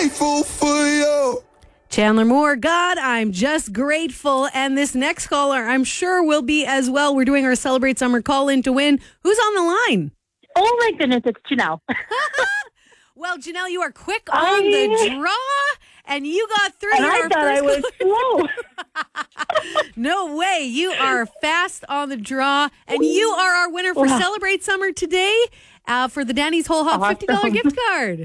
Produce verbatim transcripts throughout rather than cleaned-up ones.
Grateful for you. Chandler Moore, God, I'm just grateful. And this next caller, I'm sure, will be as well. We're doing our Celebrate Summer call in to win. Who's on the line? Oh, my goodness, it's Janelle. Well, Janelle, you are quick on I... the draw, and you got three. And I thought I was slow. No way. You are fast on the draw, and you are our winner for Wow. Celebrate Summer today uh, for the Danny's Whole Hog Awesome. fifty dollars gift card.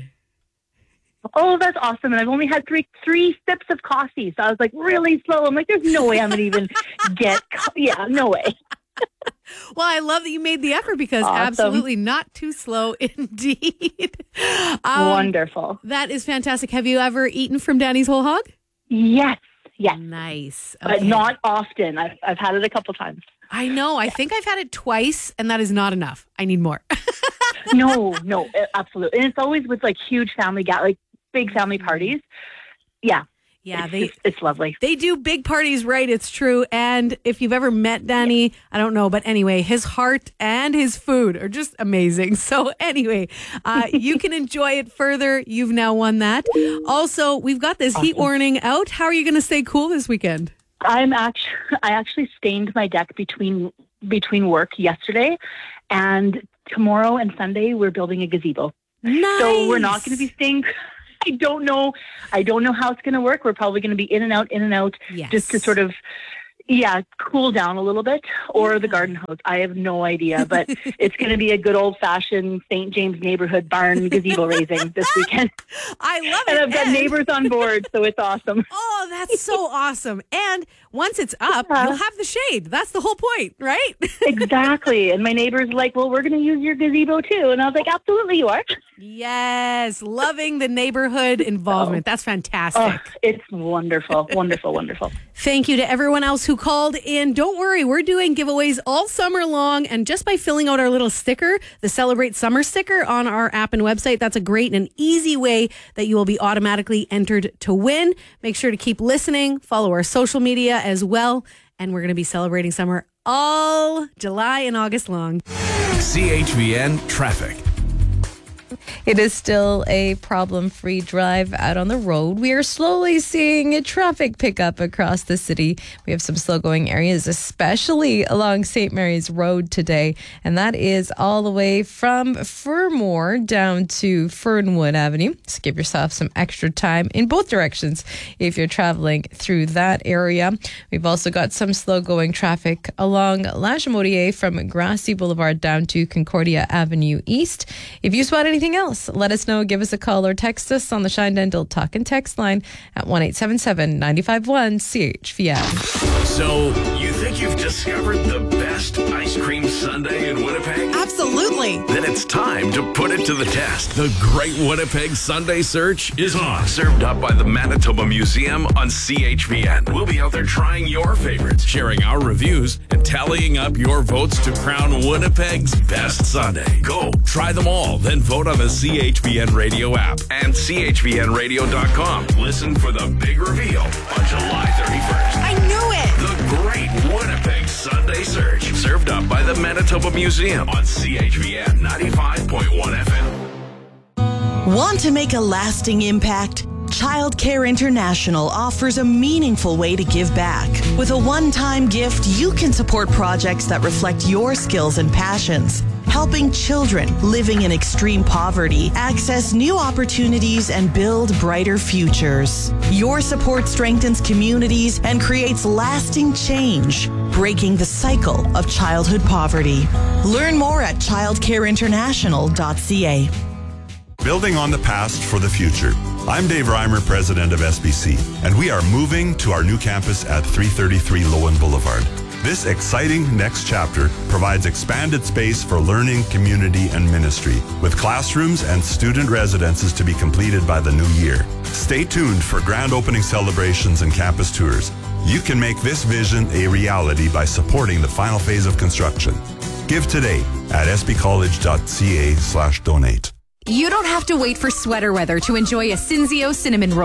Oh, that's awesome. And I've only had three three sips of coffee, so I was like really slow. I'm like, there's no way I'm going to even get, co- yeah, no way. Well, I love that you made the effort because Awesome. absolutely not too slow indeed. Um, Wonderful. That is fantastic. Have you ever eaten from Danny's Whole Hog? Yes, yes. Nice. But Okay. not often. I've, I've had it a couple times. I know. I think I've had it twice, and that is not enough. I need more. No, no, absolutely. And it's always with like huge family, ga- like big family parties. Yeah. Yeah, it's, they it's, it's lovely. they do big parties right. It's true. And if you've ever met Danny, I don't know, but anyway, his heart and his food are just amazing. So anyway, uh, you can enjoy it further. You've now won that. Also, we've got this heat Awesome. warning out. How are you going to stay cool this weekend? I'm actually, I actually stained my deck between between work yesterday, and tomorrow and Sunday we're building a gazebo. Nice. So we're not going to be staying. I don't know. I don't know how it's going to work. We're probably going to be in and out, in and out, Yes. just to sort of, yeah, cool down a little bit, or the garden hose. I have no idea, but it's going to be a good old fashioned Saint James neighborhood barn gazebo raising this weekend. I love it. And I've got And- neighbors on board, so it's awesome. Oh, that's so awesome. And once it's up, Yeah. you'll have the shade. That's the whole point, right? Exactly. And my neighbor's like, well, we're going to use your gazebo too. And I was like, absolutely you are. Yes. Loving the neighborhood involvement. That's fantastic. Oh, it's wonderful, wonderful, wonderful. Thank you to everyone else who called in. Don't worry, we're doing giveaways all summer long. And just by filling out our little sticker, the Celebrate Summer sticker on our app and website, that's a great and easy way that you will be automatically entered to win. Make sure to keep listening, follow our social media as well. And we're going to be celebrating summer all July and August long. C H V N traffic. It is still a problem-free drive out on the road. We are slowly seeing a traffic pickup across the city. We have some slow-going areas, especially along Saint Mary's Road today, and that is all the way from Fermor down to Fernwood Avenue. So give yourself some extra time in both directions if you're traveling through that area. We've also got some slow-going traffic along La Chaudière from Grassy Boulevard down to Concordia Avenue East. If you spot anything else, let us know. Give us a call or text us on the Shine Dental Talk and Text line at one eight seven seven, nine five one, C H V N. So, you think you've discovered the best ice cream sundae in Winnipeg? Absolutely. Then it's time to put it to the test. The Great Winnipeg Sunday Search is on. Served up by the Manitoba Museum on C H V N. We'll be out there trying your favorites, sharing our reviews, and tallying up your votes to crown Winnipeg's best Sunday. Go, try them all, then vote on the C H V N radio app and C H V N radio dot com. Listen for the big reveal on July thirty-first. I knew it. The Great Winnipeg Sunday Search. Served up by the Manitoba Museum on C H V N ninety-five point one F M. Want to make a lasting impact? Childcare International offers a meaningful way to give back. With a one-time gift, you can support projects that reflect your skills and passions, helping children living in extreme poverty access new opportunities and build brighter futures. Your support strengthens communities and creates lasting change, breaking the cycle of childhood poverty. Learn more at childcare international dot c a. Building on the past for the future. I'm Dave Reimer, president of S B C, and we are moving to our new campus at three thirty-three Lowen Boulevard. This exciting next chapter provides expanded space for learning, community, and ministry, with classrooms and student residences to be completed by the new year. Stay tuned for grand opening celebrations and campus tours. You can make this vision a reality by supporting the final phase of construction. Give today at s b college dot c a slash donate. You don't have to wait for sweater weather to enjoy a Cinzio cinnamon roll.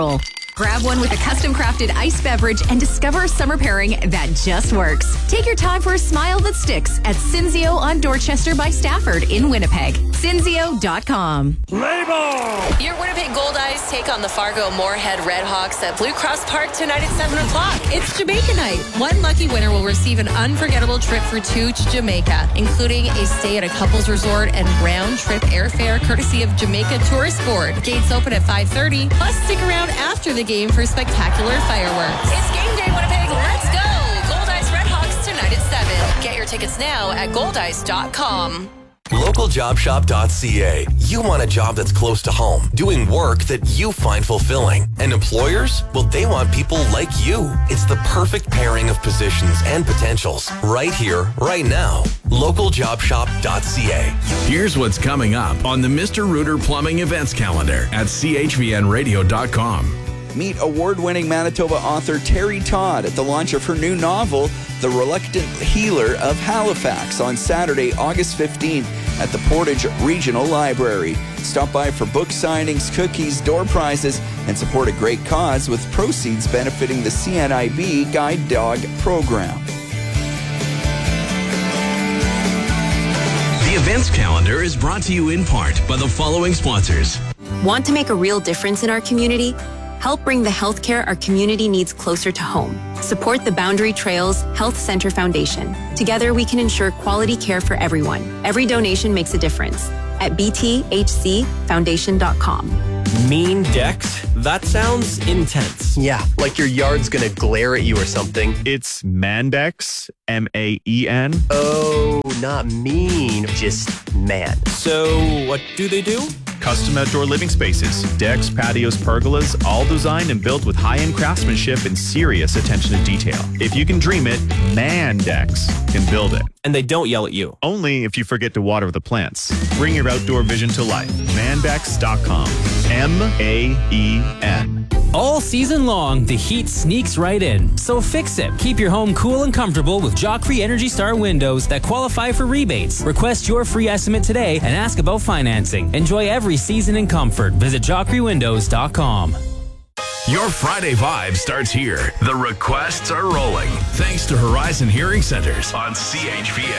Grab one with a custom-crafted iced beverage and discover a summer pairing that just works. Take your time for a smile that sticks at Cinzio on Dorchester by Stafford in Winnipeg. Cinzio dot com. Your Winnipeg Goldeyes take on the Fargo Moorhead Redhawks at Blue Cross Park tonight at seven o'clock. It's Jamaica night. One lucky winner will receive an unforgettable trip for two to Jamaica, including a stay at a couples resort and round-trip airfare courtesy of Jamaica Tourist Board. Gates open at five thirty, plus stick around after the game for spectacular fireworks. It's game day, Winnipeg. Let's go! Goldeyes Redhawks tonight at seven. Get your tickets now at goldeyes dot com. local job shop dot c a. You want a job that's close to home, doing work that you find fulfilling. And employers? Well, they want people like you. It's the perfect pairing of positions and potentials right here, right now. local job shop dot c a. Here's what's coming up on the Mister Rooter Plumbing events calendar at c h v n radio dot com. Meet award-winning Manitoba author Terry Todd at the launch of her new novel, The Reluctant Healer of Halifax, on Saturday, August fifteenth at the Portage Regional Library. Stop by for book signings, cookies, door prizes, and support a great cause with proceeds benefiting the C N I B Guide Dog Program. The events calendar is brought to you in part by the following sponsors. Want to make a real difference in our community? Help bring the healthcare our community needs closer to home. Support the Boundary Trails Health Center Foundation. Together, we can ensure quality care for everyone. Every donation makes a difference. At b t h c foundation dot com. Mean decks? That sounds intense. Yeah, like your yard's gonna glare at you or something. It's Mandex, M A E N. Oh, not mean, just man. So, what do they do? Custom outdoor living spaces, decks, patios, pergolas, all designed and built with high-end craftsmanship and serious attention to detail. If you can dream it, Mandex can build it. And they don't yell at you. Only if you forget to water the plants. Bring your outdoor vision to life. Mandex dot com. M A E N. All season long, the heat sneaks right in. So fix it. Keep your home cool and comfortable with Joffrey Energy Star windows that qualify for rebates. Request your free estimate today and ask about financing. Enjoy every season in comfort. Visit joffrey windows dot com. Your Friday vibe starts here. The requests are rolling. Thanks to Horizon Hearing Centers on C H V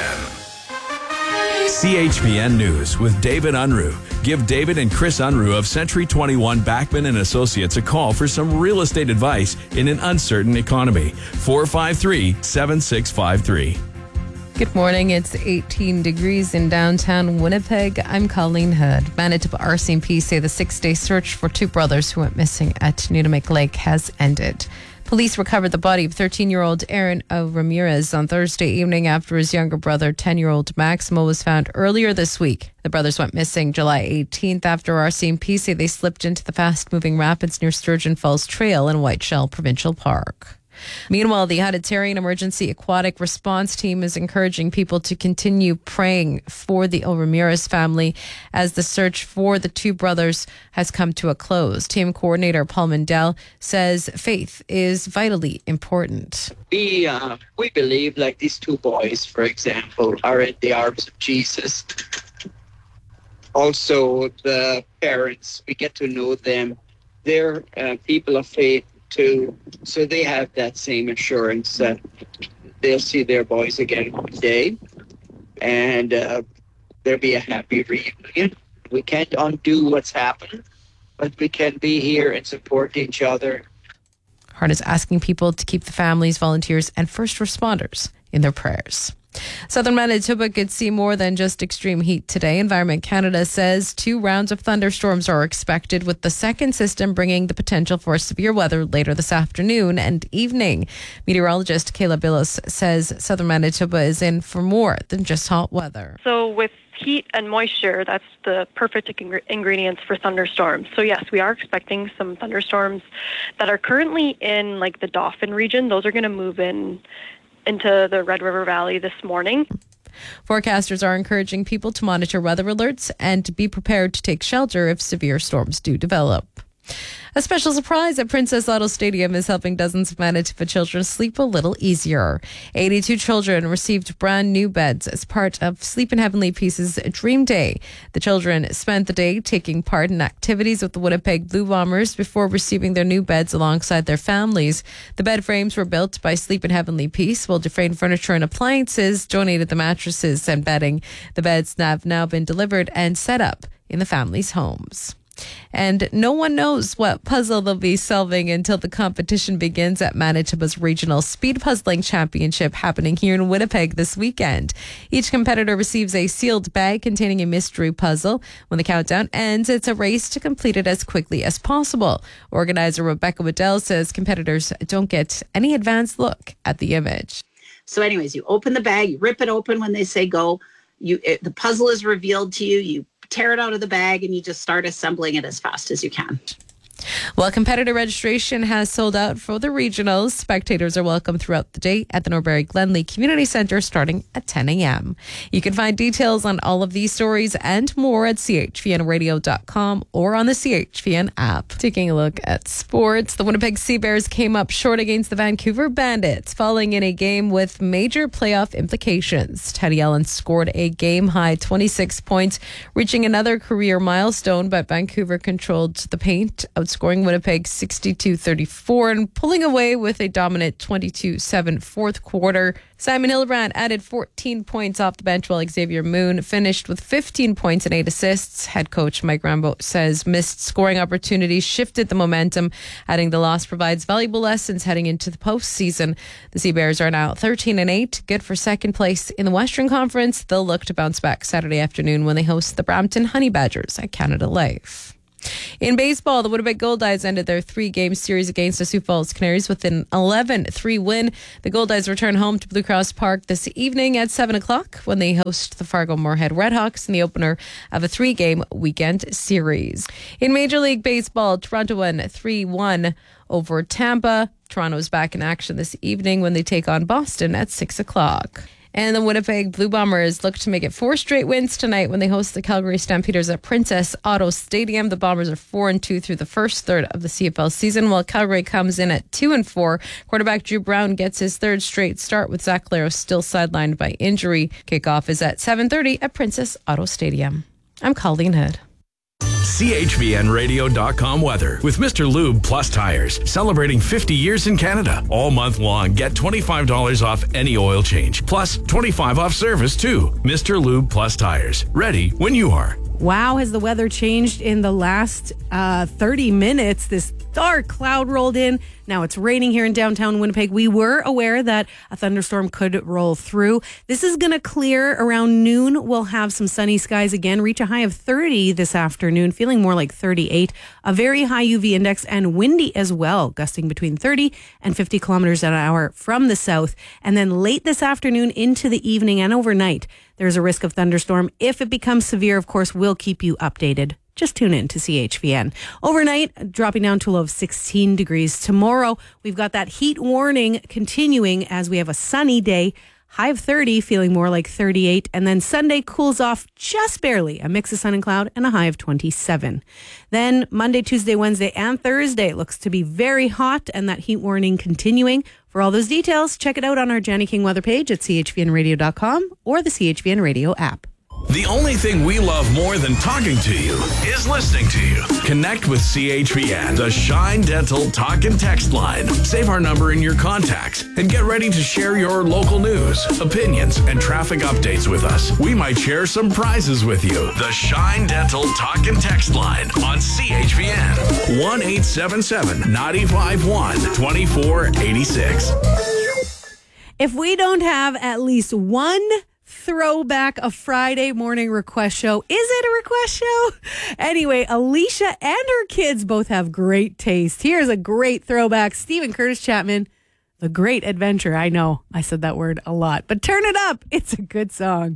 N. C H V N News with David Unruh. Give David and Chris Unruh of Century twenty-one Backman and Associates a call for some real estate advice in an uncertain economy. four five three, seven six five three. Good morning. It's eighteen degrees in downtown Winnipeg. I'm Colleen Hood. Manitoba R C M P say the six-day search for two brothers who went missing at Nunamik Lake has ended. Police recovered the body of thirteen-year-old Aaron O. Ramirez on Thursday evening after his younger brother, ten-year-old Maximo, was found earlier this week. The brothers went missing July eighteenth after R C M P say they slipped into the fast-moving rapids near Sturgeon Falls Trail in Whiteshell Provincial Park. Meanwhile, the Humanitarian Emergency Aquatic Response Team is encouraging people to continue praying for the O. Ramirez family as the search for the two brothers has come to a close. Team coordinator Paul Mendel says faith is vitally important. We uh, we believe, like these two boys, for example, are in the arms of Jesus. Also, the parents, we get to know them. They're uh, people of faith too, so they have that same assurance that they'll see their boys again one day, and uh, there'll be a happy reunion. We can't undo what's happened, but we can be here and support each other. Heart is asking people to keep the families, volunteers, and first responders in their prayers. Southern Manitoba could see more than just extreme heat today. Environment Canada says two rounds of thunderstorms are expected, with the second system bringing the potential for severe weather later this afternoon and evening. Meteorologist Kayla Billos says Southern Manitoba is in for more than just hot weather. So with heat and moisture, that's the perfect ing- ingredients for thunderstorms. So yes, we are expecting some thunderstorms that are currently in like the Dauphin region. Those are going to move in into the Red River Valley this morning. Forecasters are encouraging people to monitor weather alerts and to be prepared to take shelter if severe storms do develop. A special surprise at Princess Auto Stadium is helping dozens of Manitoba children sleep a little easier. eighty-two children received brand new beds as part of Sleep in Heavenly Peace's Dream Day. The children spent the day taking part in activities with the Winnipeg Blue Bombers before receiving their new beds alongside their families. The bed frames were built by Sleep in Heavenly Peace, while Dufresne Furniture and Appliances donated the mattresses and bedding. The beds have now been delivered and set up in the families' homes. And no one knows what puzzle they'll be solving until the competition begins at Manitoba's Regional Speed Puzzling Championship happening here in Winnipeg this weekend. Each competitor receives a sealed bag containing a mystery puzzle. When the countdown ends, it's a race to complete it as quickly as possible. Organizer Rebecca Waddell says competitors don't get any advanced look at the image. So anyways, you open the bag, you rip it open when they say go. You it, the puzzle is revealed to you. You tear it out of the bag and you just start assembling it as fast as you can. Well, competitor registration has sold out for the regionals. Spectators are welcome throughout the day at the Norbury Glenley Community Centre starting at ten a.m. You can find details on all of these stories and more at c h v n radio dot com or on the C H V N app. Taking a look at sports, the Winnipeg Sea Bears came up short against the Vancouver Bandits, falling in a game with major playoff implications. Teddy Allen scored a game-high twenty-six points, reaching another career milestone, but Vancouver controlled the paint, outscoring Winnipeg sixty-two thirty-four and pulling away with a dominant twenty-two seven fourth quarter. Simon Hildebrand added fourteen points off the bench, while Xavier Moon finished with fifteen points and eight assists. Head coach Mike Rambo says missed scoring opportunities shifted the momentum, adding the loss provides valuable lessons heading into the postseason. The Sea Bears are now thirteen and eight, good for second place in the Western Conference. They'll look to bounce back Saturday afternoon when they host the Brampton Honey Badgers at Canada Life. In baseball, the Winnipeg Goldeyes ended their three-game series against the Sioux Falls Canaries with an eleven three win. The Goldeyes return home to Blue Cross Park this evening at seven o'clock when they host the Fargo-Moorhead Redhawks in the opener of a three-game weekend series. In Major League Baseball, Toronto won three one over Tampa. Toronto is back in action this evening when they take on Boston at six o'clock. And the Winnipeg Blue Bombers look to make it four straight wins tonight when they host the Calgary Stampeders at Princess Auto Stadium. The Bombers are four and two through the first third of the C F L season, while Calgary comes in at two and four. Quarterback Drew Brown gets his third straight start with Zach Laro still sidelined by injury. Kickoff is at seven thirty at Princess Auto Stadium. I'm Colleen Hood. C H V N radio dot com weather with Mister Lube Plus Tires, celebrating fifty years in Canada. All month long, get twenty-five dollars off any oil change, plus twenty-five dollars off service too. Mister Lube Plus Tires, ready when you are. Wow, has the weather changed in the last uh, thirty minutes? This dark cloud rolled in. Now it's raining here in downtown Winnipeg. We were aware that a thunderstorm could roll through. This is going to clear around noon. We'll have some sunny skies again, reach a high of thirty this afternoon, feeling more like thirty-eight. A very high U V index and windy as well, gusting between thirty and fifty kilometers an hour from the south. And then late this afternoon into the evening and overnight, there's a risk of thunderstorm. If it becomes severe, of course, we'll keep you updated. Just tune in to C H V N. Overnight, dropping down to a low of sixteen degrees. Tomorrow, we've got that heat warning continuing as we have a sunny day. High of thirty, feeling more like thirty-eight. And then Sunday cools off just barely. A mix of sun and cloud and a high of twenty-seven. Then Monday, Tuesday, Wednesday, and Thursday looks to be very hot and that heat warning continuing. For all those details, check it out on our Jenny King weather page at c h v n radio dot com or the C H V N Radio app. The only thing we love more than talking to you is listening to you. Connect with C H V N, the Shine Dental talk and text line. Save our number in your contacts and get ready to share your local news, opinions, and traffic updates with us. We might share some prizes with you. The Shine Dental talk and text line on C H V N. one eight seven seven, nine five one, two four eight six. If we don't have at least one throwback a Friday morning request show. Is it a request show? Anyway, Alicia and her kids both have great taste. Here's a great throwback. Stephen Curtis Chapman, The Great Adventure. I know I said that word a lot, but turn it up. It's a good song.